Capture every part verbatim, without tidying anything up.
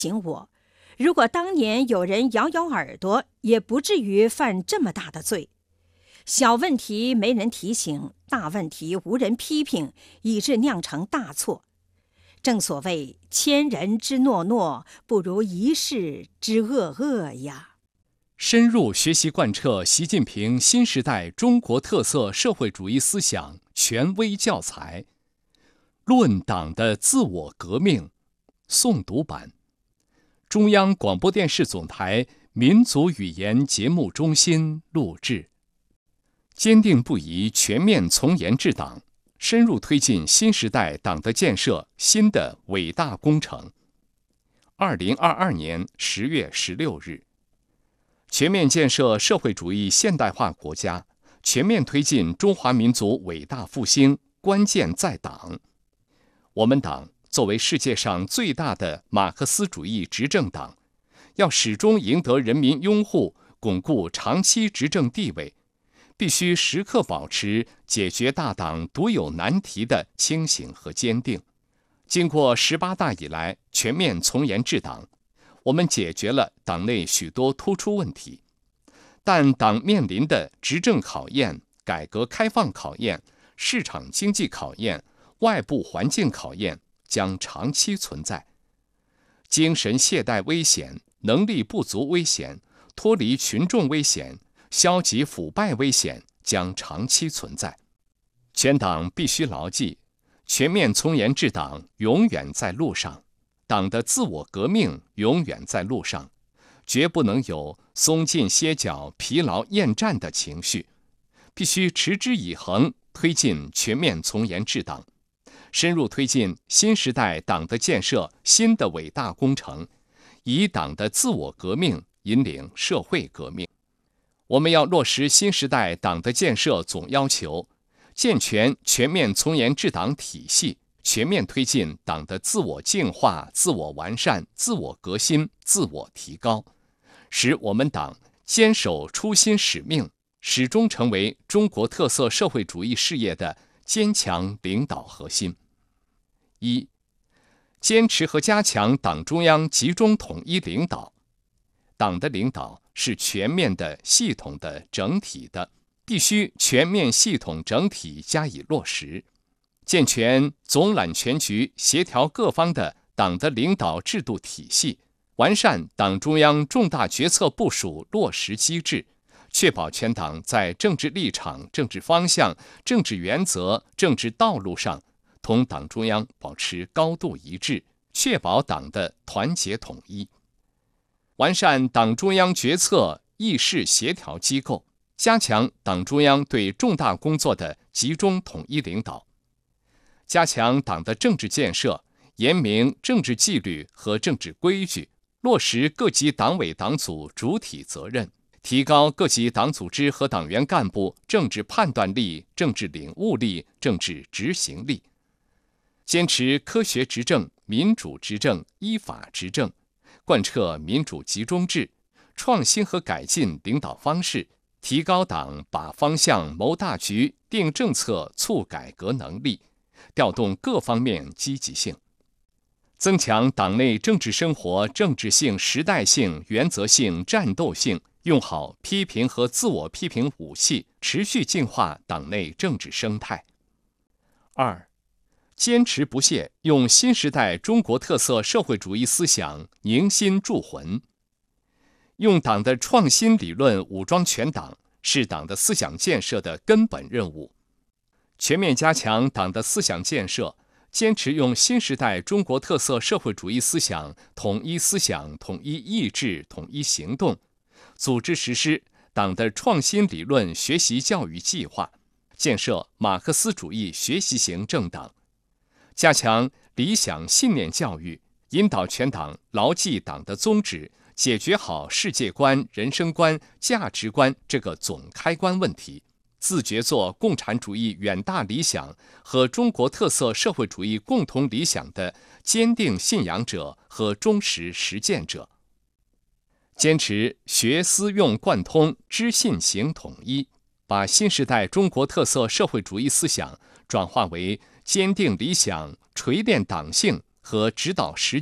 醒我，如果当年有人摇摇耳朵，也不至于犯这么大的罪。小问题没人提醒，大问题无人批评，以致酿成大错。正所谓千人之诺诺，不如一世之恶恶呀。 深入学习贯彻习近平新时代中国特色社会主义思想权威教材《论党的自我革命》诵读版，中央广播电视总台民族语言节目中心录制。坚定不移全面从严治党，深入推进新时代党的建设新的伟大工程。二零二二年十月十六日，全面建设社会主义现代化国家，全面推进中华民族伟大复兴，关键在党。我们党作为世界上最大的马克思主义执政党，要始终赢得人民拥护，巩固长期执政地位，必须时刻保持解决大党独有难题的清醒和坚定。经过十八大以来全面从严治党，我们解决了党内许多突出问题，但党面临的执政考验、改革开放考验、市场经济考验、外部环境考验将长期存在。精神懈怠危险、能力不足危险、脱离群众危险、消极腐败危险将长期存在。全党必须牢记，全面从严治党永远在路上，党的自我革命永远在路上，绝不能有松劲歇脚、疲劳厌战的情绪，必须持之以恒推进全面从严治党，深入推进新时代党的建设新的伟大工程，以党的自我革命引领社会革命。我们要落实新时代党的建设总要求，健全全面从严治党体系，全面推进党的自我净化、自我完善、自我革新、自我提高，使我们党坚守初心使命，始终成为中国特色社会主义事业的坚强领导核心。一、坚持和加强党中央集中统一领导。党的领导是全面的、系统的、整体的，必须全面、系统、整体加以落实，健全总揽全局、协调各方的党的领导制度体系，完善党中央重大决策部署落实机制，确保全党在政治立场、政治方向、政治原则、政治道路上同党中央保持高度一致，确保党的团结统一。完善党中央决策议事协调机构，加强党中央对重大工作的集中统一领导，加强党的政治建设，严明政治纪律和政治规矩，落实各级党委党组主体责任，提高各级党组织和党员干部政治判断力、政治领悟力、政治执行力，坚持科学执政、民主执政、依法执政，贯彻民主集中制，创新和改进领导方式，提高党把方向、谋大局、定政策、促改革能力，调动各方面积极性，增强党内政治生活政治性、时代性、原则性、战斗性，用好批评和自我批评武器，持续净化党内政治生态。二、坚持不懈用新时代中国特色社会主义思想凝心铸魂。用党的创新理论武装全党，是党的思想建设的根本任务。全面加强党的思想建设，坚持用新时代中国特色社会主义思想统一思想、统一意志、统一行动，组织实施党的创新理论学习教育计划，建设马克思主义学习型政党，加强理想信念教育，引导全党牢记党的宗旨，解决好世界观、人生观、价值观这个总开关问题，自觉做共产主义远大理想和中国特色社会主义共同理想的坚定信仰者和忠实实践者。坚持学思用贯通、知信行统一，把新时代中国特色社会主义思想转化为坚定理想、锤炼党性和指导实践、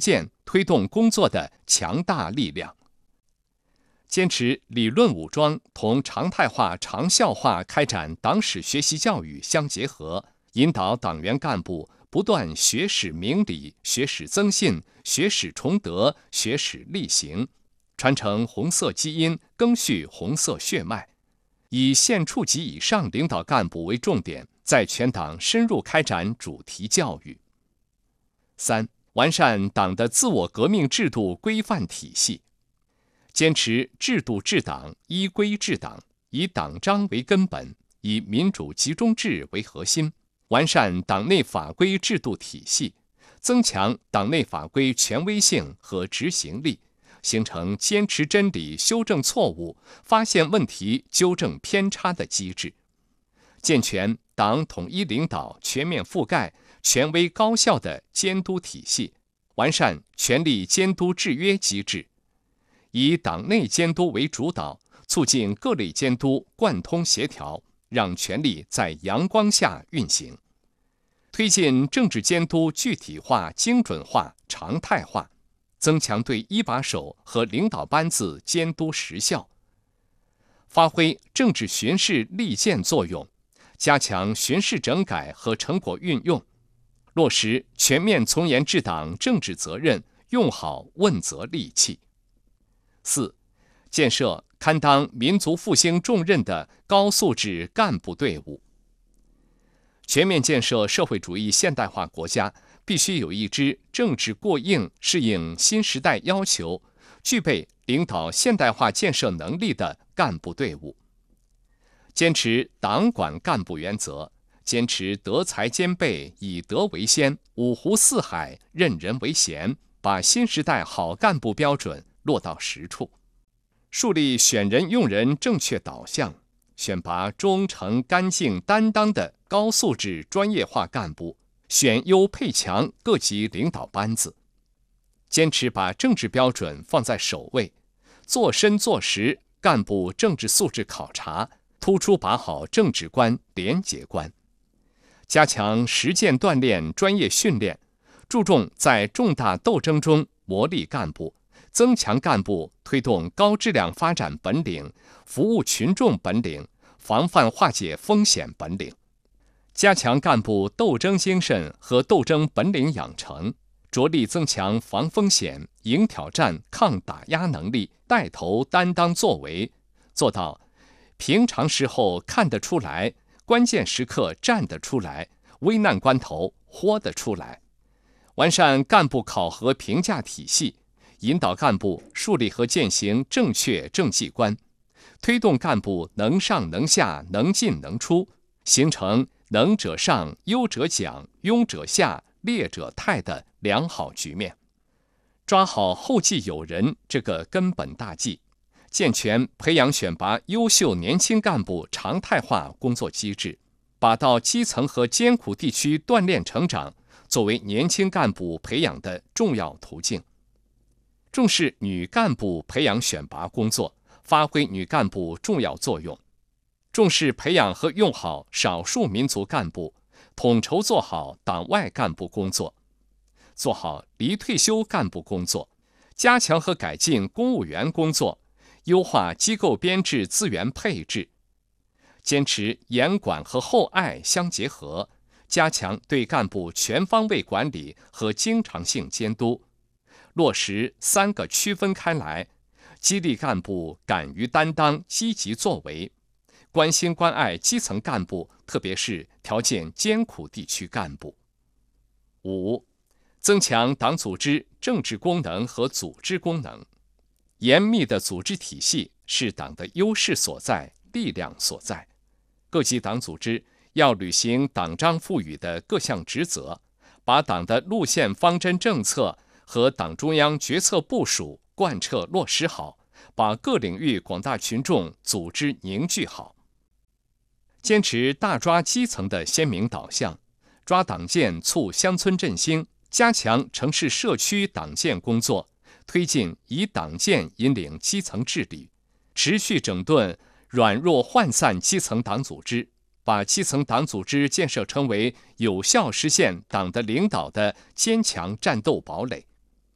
推动工作的强大力量。坚持理论武装同常态化、长效化开展党史学习教育相结合，引导党员干部不断学史明理、学史增信、学史崇德、学史力行，传承红色基因，赓续红色血脉，以县处级以上领导干部为重点，在全党深入开展主题教育。三、完善党的自我革命制度规范体系，坚持制度治党、依规治党，以党章为根本，以民主集中制为核心，完善党内法规制度体系，增强党内法规权威性和执行力，形成坚持真理、修正错误、发现问题、纠正偏差的机制，健全党统一领导、全面覆盖、权威高效的监督体系，完善权力监督制约机制，以党内监督为主导，促进各类监督贯通协调，让权力在阳光下运行，推进政治监督具体化、精准化、常态化，增强对一把手和领导班子监督实效，发挥政治巡视利剑作用，加强巡视整改和成果运用，落实全面从严治党政治责任，用好问责利器。四、建设堪当民族复兴重任的高素质干部队伍。全面建设社会主义现代化国家，必须有一支政治过硬、适应新时代要求、具备领导现代化建设能力的干部队伍。坚持党管干部原则，坚持德才兼备、以德为先、五湖四海、任人为贤，把新时代好干部标准落到实处，树立选人用人正确导向，选拔忠诚、干净、担当的高素质专业化干部，选优配强各级领导班子。坚持把政治标准放在首位，做深做实干部政治素质考察，突出把好政治观、廉洁观。加强实践锻炼、专业训练，注重在重大斗争中磨砺干部，增强干部推动高质量发展本领、服务群众本领、防范化解风险本领，加强干部斗争精神和斗争本领养成，着力增强防风险、迎挑战、抗打压能力，带头担当作为，做到平常时候看得出来，关键时刻站得出来，危难关头豁得出来。完善干部考核评价体系，引导干部树立和践行正确政绩观，推动干部能上能下、能进能出，形成能者上、优者奖、庸者下、劣者汰的良好局面。抓好后继有人这个根本大计，健全培养选拔优秀年轻干部常态化工作机制，把到基层和艰苦地区锻炼成长作为年轻干部培养的重要途径。重视女干部培养选拔工作，发挥女干部重要作用。重视培养和用好少数民族干部，统筹做好党外干部工作，做好离退休干部工作，加强和改进公务员工作，优化机构编制资源配置，坚持严管和厚爱相结合，加强对干部全方位管理和经常性监督，落实三个区分开来，激励干部敢于担当、积极作为，关心关爱基层干部，特别是条件艰苦地区干部。五、增强党组织政治功能和组织功能。严密的组织体系是党的优势所在、力量所在。各级党组织要履行党章赋予的各项职责，把党的路线方针政策和党中央决策部署贯彻落实好，把各领域广大群众组织凝聚好。坚持大抓基层的鲜明导向，抓党建促乡村振兴，加强城市社区党建工作，推进以党建引领基层治理，持续整顿软弱涣散基层党组织，把基层党组织建设成为有效实现党的领导的坚强战斗堡垒。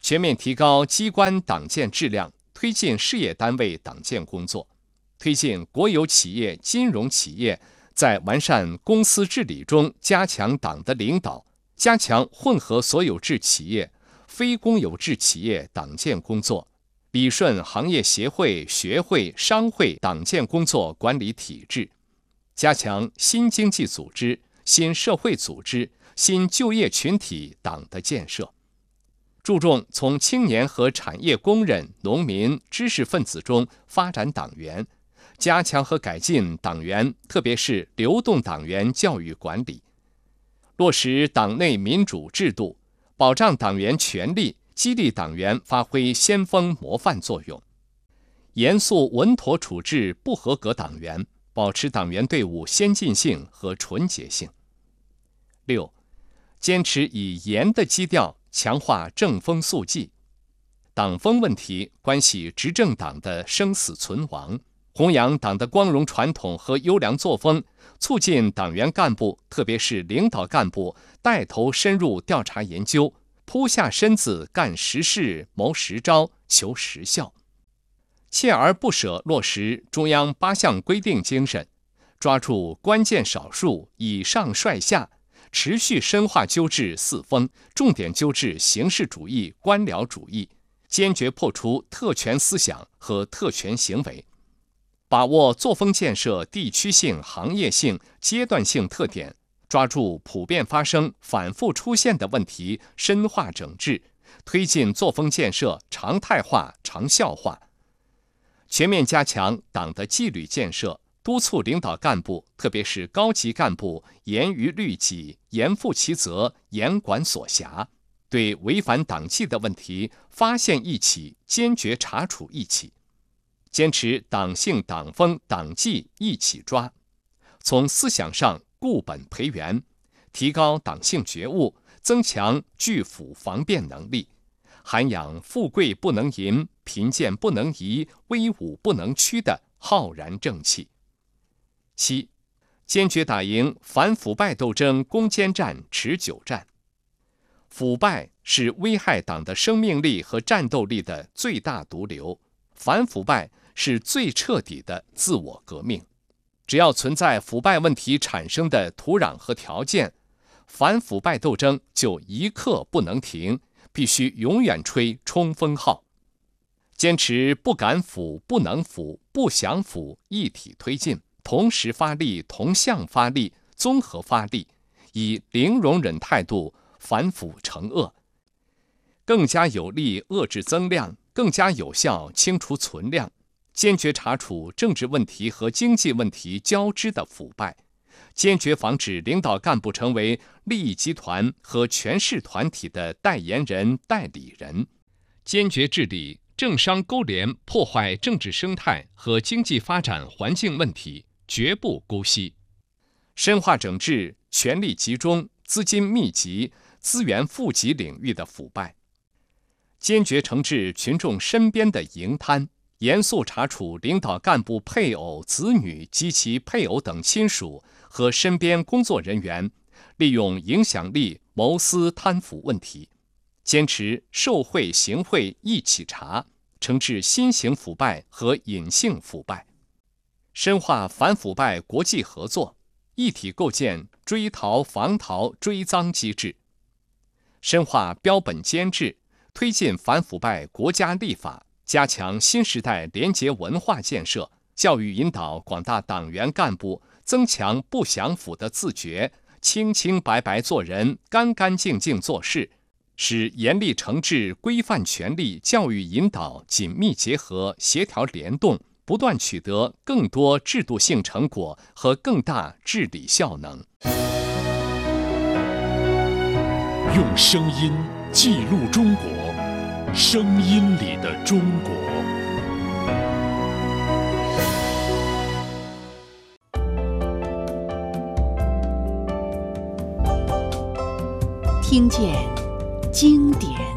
全面提高机关党建质量，推进事业单位党建工作，推进国有企业、金融企业在完善公司治理中加强党的领导，加强混合所有制企业、非公有制企业党建工作，理顺行业协会、学会、商会党建工作管理体制，加强新经济组织、新社会组织、新就业群体党的建设，注重从青年和产业工人、农民、知识分子中发展党员，加强和改进党员，特别是流动党员教育管理，落实党内民主制度，保障党员权利，激励党员发挥先锋模范作用，严肃稳妥处置不合格党员，保持党员队伍先进性和纯洁性。六，坚持以严的基调强化正风肃纪。党风问题关系执政党的生死存亡，弘扬党的光荣传统和优良作风，促进党员干部，特别是领导干部带头深入调查研究，扑下身子干实事、谋实招、求实效，锲而不舍落实中央八项规定精神，抓住关键少数，以上率下，持续深化纠治四风，重点纠治形式主义、官僚主义，坚决破除特权思想和特权行为，把握作风建设地区性、行业性、阶段性特点，抓住普遍发生、反复出现的问题，深化整治，推进作风建设常态化、长效化，全面加强党的纪律建设，督促领导干部，特别是高级干部，严于律己，严负其责，严管所辖，对违反党纪的问题发现一起，坚决查处一起，坚持党性党风党纪一起抓，从思想上固本培元，提高党性觉悟，增强拒腐防变能力，涵养富贵不能淫、贫贱不能移、威武不能屈的浩然正气。七，坚决打赢反腐败斗争攻坚战、持久战。腐败是危害党的生命力和战斗力的最大毒瘤，反腐败是最彻底的自我革命。只要存在腐败问题产生的土壤和条件，反腐败斗争就一刻不能停，必须永远吹冲锋号。坚持不敢腐、不能腐、不想腐一体推进，同时发力、同向发力、综合发力，以零容忍态度反腐惩恶，更加有力遏制增量，更加有效清除存量，坚决查处政治问题和经济问题交织的腐败，坚决防止领导干部成为利益集团和权势团体的代言人、代理人，坚决治理政商勾连破坏政治生态和经济发展环境问题，绝不姑息。深化整治权力集中、资金密集、资源富集领域的腐败，坚决惩治群众身边的营贪，严肃查处领导干部配偶、子女及其配偶等亲属和身边工作人员利用影响力谋私贪腐问题，坚持受贿行贿一起查，惩治新型腐败和隐性腐败，深化反腐败国际合作，一体构建追逃防逃追赃机制，深化标本监制，推进反腐败国家立法，加强新时代廉洁文化建设，教育引导广大党员干部增强不享腐的自觉，清清白白做人，干干净净做事，使严厉惩治规范权力教育引导紧密结合、协调联动，不断取得更多制度性成果和更大治理效能。 用声音记录中国，声音里的中国。 听见经典